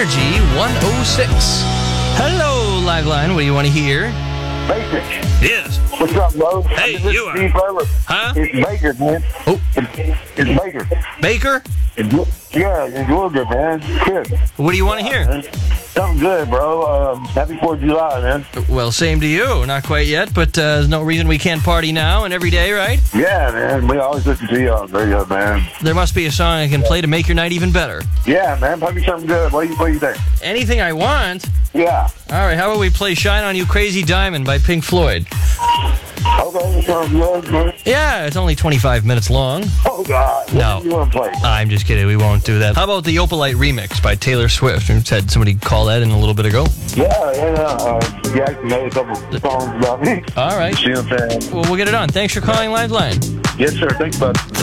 Energy 106. Hello, Liveline. What do you want to hear? Baker. Yes. What's up, bro? Hey, you are. Huh? It's Baker, man. Oh. It's Baker. Baker? Yeah, it's Georgia, man. Chris. What do you want to hear? Something good, bro. Happy 4th of July, man. Well, same to you. Not quite yet, but there's no reason we can't party now and every day, right? Yeah, man. We always listen to you on the radio, man. There must be a song I can play to make your night even better. Yeah, man. Play me something good. What do you think? Anything I want? Yeah. All right, how about we play Shine On You Crazy Diamond by Pink Floyd? Okay, sounds good, man. Yeah, it's only 25 minutes long. Oh, God. No. What do you want to play? I'm just kidding. We won't do that. How about the Opalite remix by Taylor Swift? We had somebody call that in a little bit ago. Yeah. You actually made a couple songs about me. All right. See what I'm saying? Well, we'll get it on. Thanks for calling Liveline. Yes, sir. Thanks, bud.